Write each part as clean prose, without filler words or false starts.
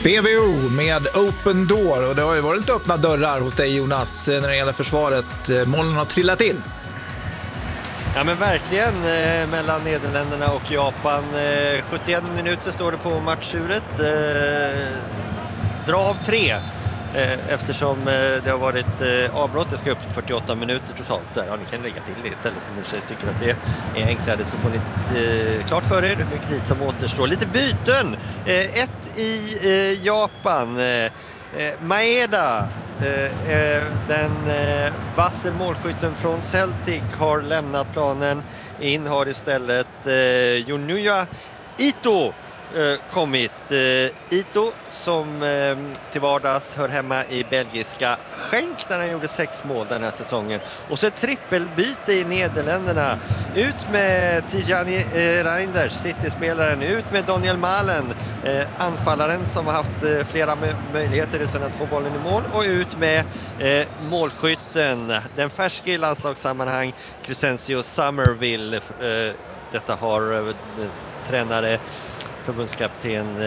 BVO med Open Door, och det har ju varit lite öppna dörrar hos dig, Jonas, när det gäller försvaret. Målen har trillat in. Ja, men verkligen, mellan Nederländerna och Japan. 71 minuter står det på matchuret. Dra av 3. Eftersom det har varit avbrott. Det ska upp till 48 minuter totalt där. Ja, ni kan lägga till det istället om ni tycker att det är enklare, så får ni klart för er hur mycket tid som återstår. Lite byten. Ett i Japan. Maeda, den vasse målskytten från Celtic, har lämnat planen. In har istället Junya Ito kommit. Ito som till vardags hör hemma i belgiska Genk där han gjorde 6 mål den här säsongen. Och så ett trippelbyte i Nederländerna. Ut med Tijani Reinders, City-spelaren. Ut med Daniel Malen, anfallaren som har haft flera möjligheter utan att få bollen i mål. Och ut med målskytten, den färske i landslagssammanhang, Crescencio Summerville. Detta har tränare, förbundskapten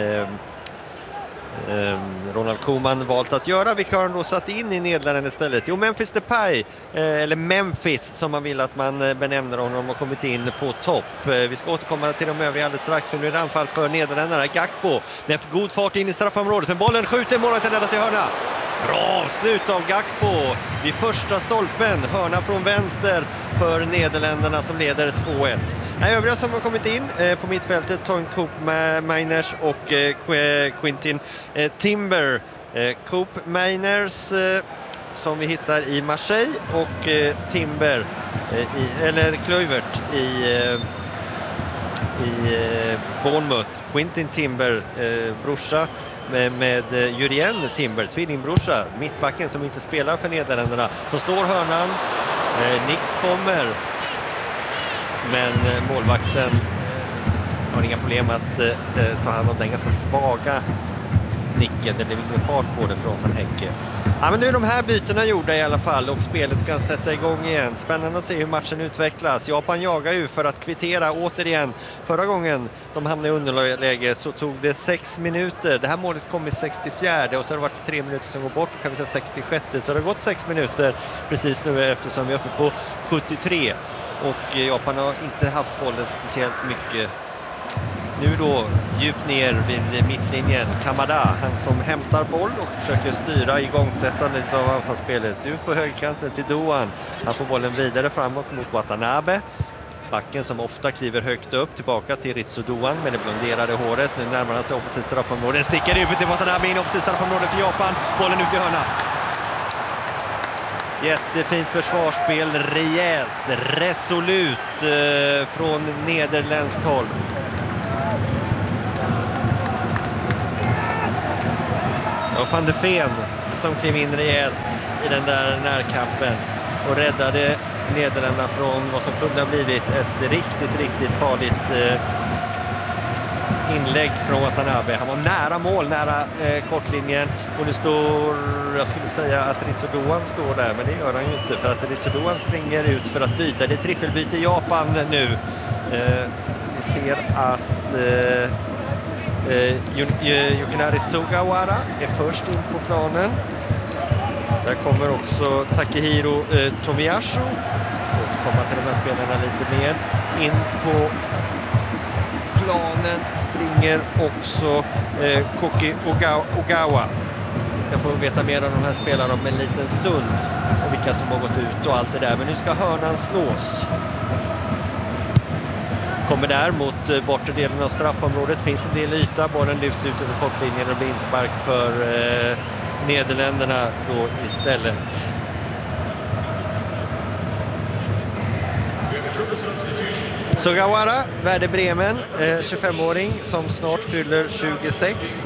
Ronald Koeman valt att göra. Vilka har han då satt in i Nederländerna istället? Jo, Memphis Depay, eller Memphis som man vill att man benämner honom, har kommit in på topp. Vi ska återkomma till de övriga alldeles strax, för nu är det anfall för Nederländerna. Gakpo med god fart in i straffområdet, men bollen skjuter, målet är räddat till hörna. Bra avslut av Gakpo vid första stolpen. Hörna från vänster för Nederländerna som leder 2-1. Övriga som har kommit in på mittfältet, Ton Coop Miners och Quintin Timber. Coop Miners som vi hittar i Marseille och Timber eller Kluivert i Bournemouth. Quintin Timber, brorsa med Jurien Timber, tvillingbrorsa, mittbacken som inte spelar för Nederländerna, som slår hörnan. Nick kommer, men målvakten har inga problem att ta hand om den ganska svaga nicken. Det blev ingen fart på det från Van Hecke. Ja, men nu är de här bytena gjorda i alla fall, och spelet kan sätta igång igen. Spännande att se hur matchen utvecklas. Japan jagar ju för att kvittera återigen. Förra gången de hamnade i underläge så tog det 6 minuter. Det här målet kom i 64 och så har det varit 3 minuter som går bort, kan vi säga 66. Så det har gått 6 minuter precis nu eftersom vi är uppe på 73. Och Japan har inte haft bollen speciellt mycket. Nu då djupt ner vid mittlinjen, Kamada, han som hämtar boll och försöker styra igångsättandet av anfallsspelet. Ut på högerkanten till Doan. Han får bollen vidare framåt mot Watanabe. Backen som ofta kliver högt upp, tillbaka till Ritsu Doan med det blonderade håret. Nu närmar han sig offensivt straffområde. Sticker ut till Watanabe in offensivt straffområde för Japan. Bollen ut i hörna. Jättefint försvarsspel, rejält, resolut från nederländskt håll. Och Van de Ven som klev in rejält i den där närkampen och räddade Nederländerna från vad som kunde ha blivit ett riktigt farligt inlägg från Watanabe. Han var nära mål, nära kortlinjen, och nu står, jag skulle säga att Ritsu Doan står där, men det gör han ju inte, för att Ritsu Doan springer ut för att byta. Det är trippelbyte i Japan nu. Vi ser att Yukinari Sugawara är först in på planen. Där kommer också Takehiro Tomiyasu. Vi ska återkomma till de här spelarna lite mer. In på planen springer också Koki Ogawa. Vi ska få veta mer om de här spelarna om en liten stund och vilka som har gått ut och allt det där. Men nu ska hörnan slås. Kommer där mot bortre delen av straffområdet. Finns en del yta. Bollen lyfts ut över kortlinjen och blir inspark för Nederländerna då istället. Sugawara, Werder Bremen, 25-åring som snart fyller 26.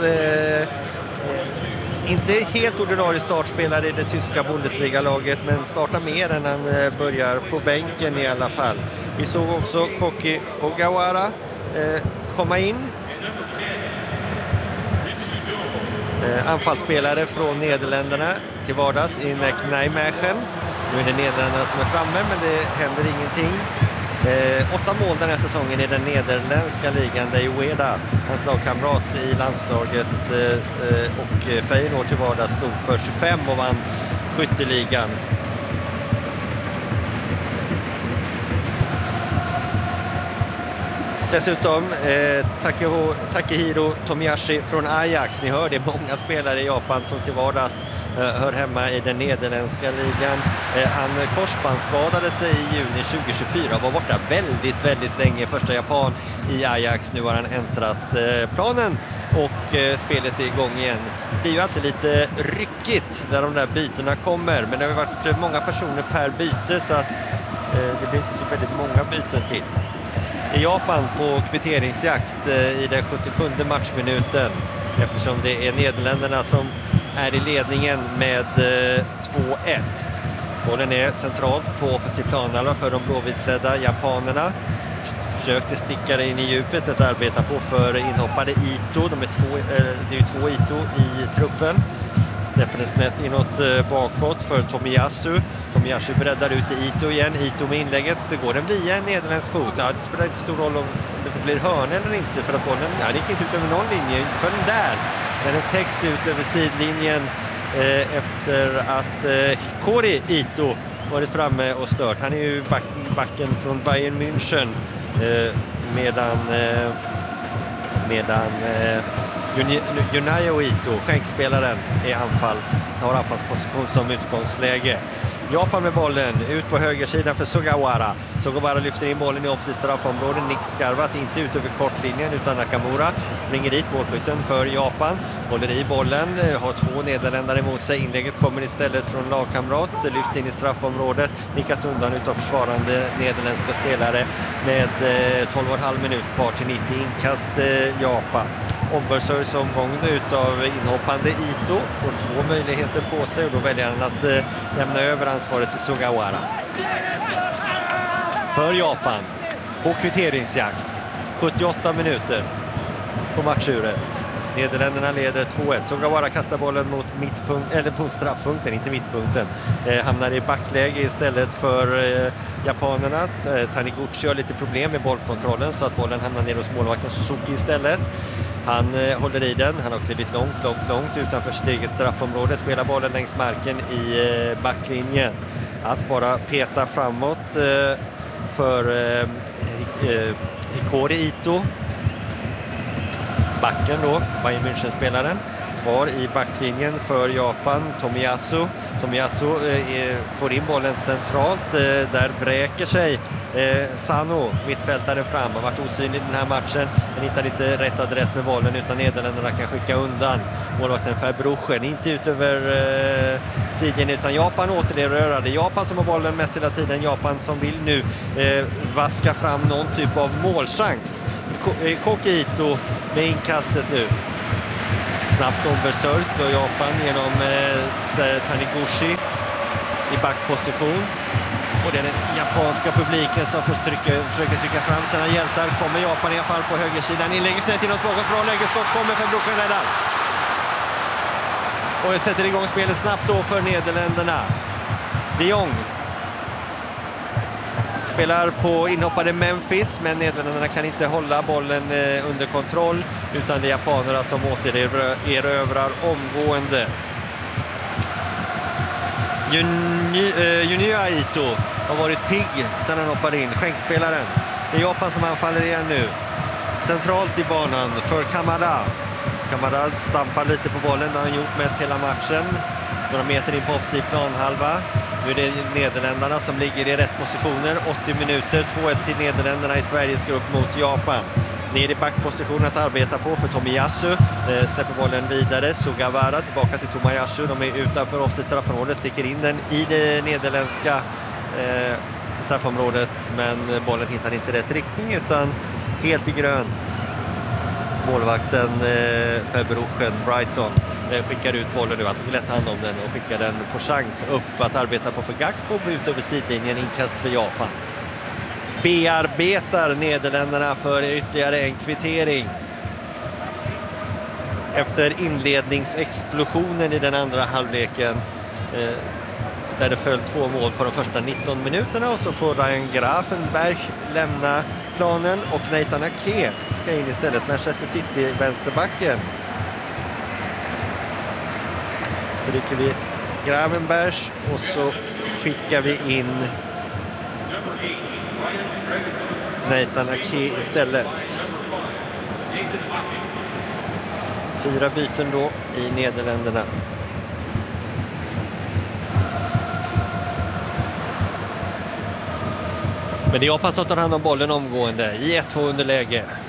Inte helt ordinarie startspelare i det tyska Bundesliga-laget, men startar mer än han börjar på bänken i alla fall. Vi såg också Koki Ogawa komma in. Anfallsspelare från Nederländerna till vardags i Nijmegen. Nu är det Nederländerna som är framme, men det händer ingenting. 8 mål den här säsongen i den nederländska ligan, där Ueda, hans lagkamrat i landslaget och Feyenoord till vardags, stod för 25 och vann skytteligan. Dessutom Takehiro Tomiyasu från Ajax. Ni hör, det är många spelare i Japan som till vardags hör hemma i den nederländska ligan. Han korsbandsskadade sig i juni 2024 och var borta väldigt länge. Första japan i Ajax. Nu har han äntrat planen och spelet är igång igen. Det blir ju alltid lite ryckigt när de där bytena kommer, men det har varit många personer per byte, så att det blir inte så väldigt många byten till. I Japan på kvitteringsjakt i den 77 matchminuten, eftersom det är Nederländerna som är i ledningen med 2-1. Bollen är centralt på offensiv planhalva för de blåvitklädda japanerna. Försökte sticka in i djupet, att arbeta på för inhoppade Ito. Det är ju 2 Ito i truppen. Släpper den snett inåt bakåt för Tomiyasu. Tomiyasu breddar ut till Ito igen. Ito med inlägget. Det går den via en nederländsk fot. Ja, det spelar inte stor roll om det blir hörn eller inte, för att bollen gick inte ut över någon linje. Inte för den där. När den täcks ut över sidlinjen efter att Hikori Ito varit framme och stört. Han är ju backen från Bayern München medan Junayo Ito, skänkspelaren, har anfallsposition som utgångsläge. Japan med bollen, ut på högersidan för Sugawara. Sugawara lyfter in bollen i offensivt straffområde. Nick skarvas inte ut över kortlinjen, utan Nakamura springer dit, målskytten för Japan. Håller i bollen, har 2 nederländare emot sig. Inlägget kommer istället från lagkamrat. Det lyfts in i straffområdet. Nickas undan utav försvarande nederländska spelare med 12,5 minut kvar till 90 inkast Japan. Ombesörjs omgången utav inhoppande Ito, får 2 möjligheter på sig och då väljer han att lämna över ansvaret till Sugawara. För Japan på kvitteringsjakt, 78 minuter på matchuret. Nederländerna leder 2-1. Sugawara kastar bollen mot straffpunkten, inte mittpunkten. Hamnar i backläge istället för japanerna. Taniguchi har lite problem med bollkontrollen, så att bollen hamnar ner hos målvakten Suzuki istället. Han håller i den. Han har klivit långt utanför sitt eget straffområde. Spelar bollen längs marken i backlinjen. Att bara peta framåt för Hikori Ito. Backen då, Bayern München-spelaren. Kvar i backlinjen för Japan, Tomiyasu. Tomiyasu får in bollen centralt. Där vräker sig Sano, mittfältaren, fram. Har varit osynlig i den här matchen, men hittar inte rätt adress med bollen, utan Nederländerna kan skicka undan målvakten Verbruchen. Inte ut över sidjen, utan Japan återerövrade. Japan som har bollen mest hela tiden. Japan som vill nu vaska fram någon typ av målchans. Koki Ito med inkastet nu. Snabbt ombesörjt och Japan genom Taniguchi i backposition. Och det är den japanska publiken som försöker trycka fram sina hjältar. Kommer Japan i alla fall på högersidan. Inlägger snett inåt bakåt. Bra lägesskott kommer för Broken räddar. Och sätter igång spelet snabbt då för Nederländerna. De Jong spelar på inhoppade Memphis, men Nederländerna kan inte hålla bollen under kontroll, utan det är japanerna som återerövrar omgående. Junya Ito har varit pigg sedan han hoppade in. Skänkspelaren. Det är Japan som anfaller igen nu. Centralt i banan för Kamada. Kamada stampar lite på bollen. Det har han gjort mest hela matchen. Några meter in på offensiv planhalva. Nu är det Nederländerna som ligger i rätt positioner. 80 minuter, 2-1 till Nederländerna i Sveriges grupp mot Japan. Ner i backposition att arbeta på för Tomiyasu. Släpper bollen vidare. Sugawara tillbaka till Tomiyasu. De är utanför offensivt straffområdet. Sticker in den i det nederländska straffområdet. Men bollen hittar inte rätt riktning, utan helt i grönt. Målvakten Verbruchen, Brighton, skickar ut bollen nu. Att de vill lätt hand om den och skickar den på chans upp att arbeta på för Gakpo ut över sidlinjen. Inkast för Japan. Bearbetar Nederländerna för ytterligare en kvittering. Efter inledningsexplosionen i den andra halvleken där det föll 2 mål på de första 19 minuterna, och så får Ryan Gravenberch lämna planen och Nathan Ake ska in istället, Manchester City vänsterbacken. Stryker vi Gravenberch och så skickar vi in Nathan Ake istället. 4 byten då i Nederländerna. Men det är Japan som tar hand om bollen omgående i 1-2 underläge.